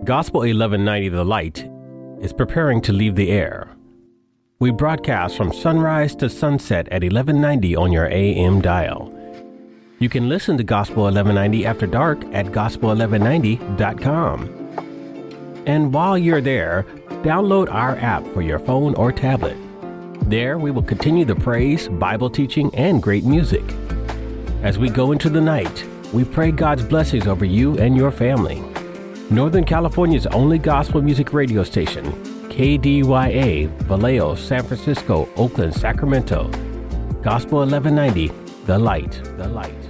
Gospel 1190 The Light is preparing to leave the air. We broadcast from sunrise to sunset at 1190 on your AM dial. You can listen to Gospel 1190 After Dark at gospel1190.com. And while you're there, download our app for your phone or tablet. There we will continue the praise, Bible teaching, and great music. As we go into the night, we pray God's blessings over you and your family. Northern California's only gospel music radio station, KDYA, Vallejo, San Francisco, Oakland, Sacramento. Gospel 1190, The Light, The Light.